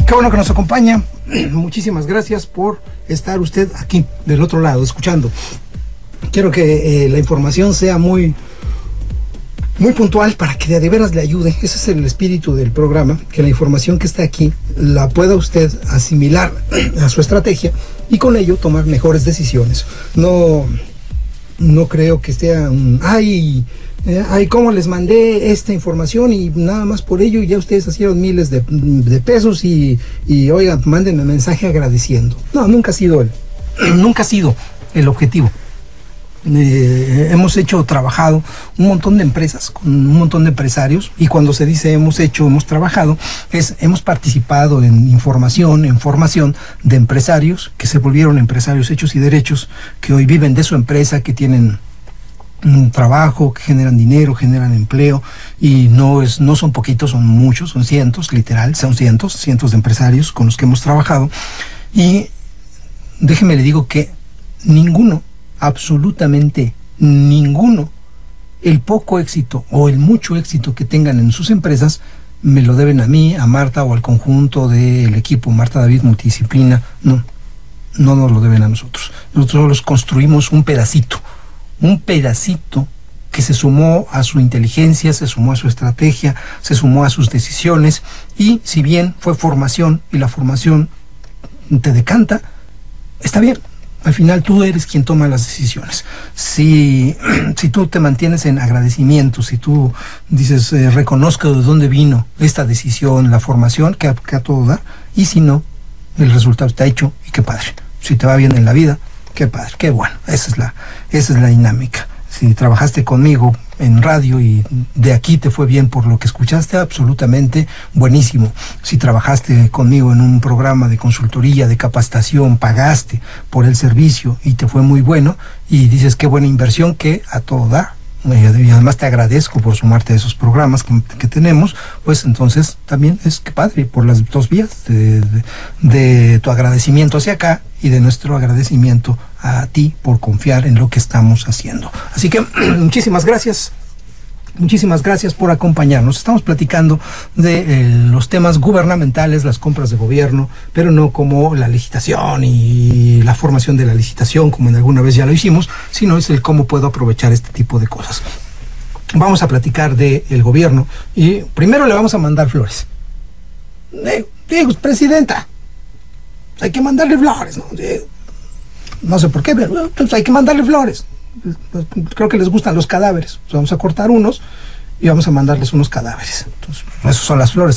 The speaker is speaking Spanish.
Qué bueno que nos acompaña. Muchísimas gracias por estar usted aquí, del otro lado, escuchando. Quiero que la información sea muy puntual para que de veras le ayude. Ese es el espíritu del programa, que la información que está aquí la pueda usted asimilar a su estrategia y con ello tomar mejores decisiones. No creo que esté cómo les mandé esta información y nada más por ello ya ustedes hicieron miles de pesos y oigan, mándenme mensaje agradeciendo. No, nunca ha sido el objetivo. Hemos trabajado un montón de empresas con un montón de empresarios, y cuando se dice hemos trabajado, hemos participado en información, en formación de empresarios que se volvieron empresarios hechos y derechos, que hoy viven de su empresa, que tienen un trabajo, que generan dinero, generan empleo, y no son poquitos, son muchos, son cientos, literal, son cientos de empresarios con los que hemos trabajado. Y déjeme le digo que ninguno, absolutamente ninguno, el poco éxito o el mucho éxito que tengan en sus empresas me lo deben a mí, a Marta o al conjunto del equipo Marta David Multidisciplina. No nos lo deben a nosotros. Nosotros los construimos un pedacito que se sumó a su inteligencia, se sumó a su estrategia, se sumó a sus decisiones, y si bien fue formación y la formación te decanta, está bien. Al final tú eres quien toma las decisiones. Si tú te mantienes en agradecimiento, si tú dices reconozco de dónde vino esta decisión, la formación, que a todo dar, y si no, el resultado está hecho y qué padre. Si te va bien en la vida, qué padre, qué bueno. Esa es la dinámica. Si trabajaste conmigo en radio y de aquí te fue bien por lo que escuchaste, absolutamente buenísimo. Si trabajaste conmigo en un programa de consultoría, de capacitación, pagaste por el servicio y te fue muy bueno, y dices qué buena inversión, que a todo da, y además te agradezco por sumarte a esos programas que tenemos, pues entonces también es que padre, por las dos vías de tu agradecimiento hacia acá y de nuestro agradecimiento a ti por confiar en lo que estamos haciendo. Así que muchísimas gracias por acompañarnos. Estamos platicando de los temas gubernamentales, las compras de gobierno, pero no como la licitación y la formación de la licitación, como en alguna vez ya lo hicimos, sino es el cómo puedo aprovechar este tipo de cosas. Vamos a platicar del gobierno y primero le vamos a mandar flores. Digo, presidenta, hay que mandarle flores, ¿no? No sé por qué, pero entonces hay que mandarle flores. Creo que les gustan los cadáveres. Vamos a cortar unos y vamos a mandarles unos cadáveres. Entonces, esas son las flores